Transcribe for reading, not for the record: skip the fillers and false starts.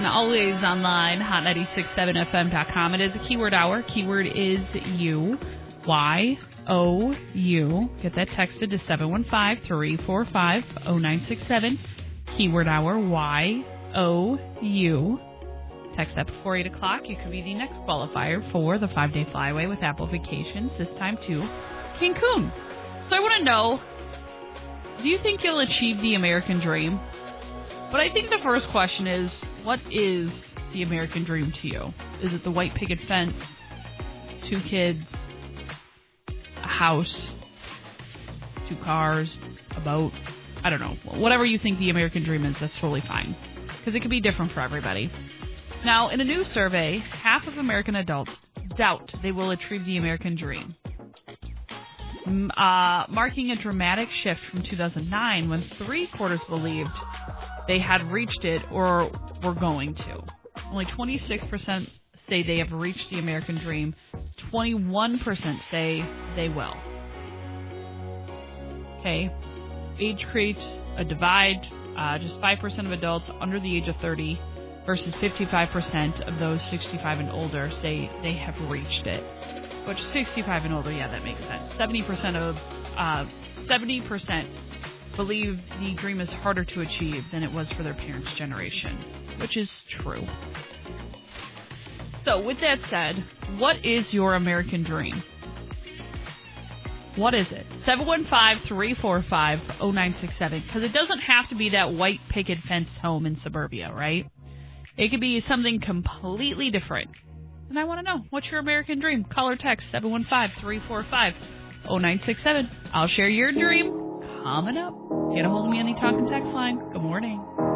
Always online, hot967fm.com. It is a keyword hour. Keyword is you. Y-O-U. Get that texted to 715-345-0967. Keyword hour, Y-O-U. Text that before 8 o'clock. You could be the next qualifier for the 5-day flyaway with Apple Vacations, this time to Cancun. So I want to know, do you think you'll achieve the American dream? But I think the first question is, what is the American dream to you? Is it the white picket fence, 2 kids, a house, 2 cars, a boat? I don't know. Whatever you think the American dream is, that's totally fine. Because it could be different for everybody. Now, in a new survey, half of American adults doubt they will achieve the American dream. Marking a dramatic shift from 2009 when 3/4 believed they had reached it or were going to. Only 26% say they have reached the American dream. 21% say they will. Okay. Age creates a divide. Just 5% of adults under the age of 30 versus 55% of those 65 and older say they have reached it. Which 65 and older, yeah, that makes sense. 70% believe the dream is harder to achieve than it was for their parents' generation, which is true. So, with that said, what is your American dream? What is it? 715-345-0967, because it doesn't have to be that white picket fenced home in suburbia, right? It could be something completely different. And I want to know, what's your American dream? Call or text 715-345-0967. I'll share your dream coming up. Get a hold of me on the talk and text line. Good morning.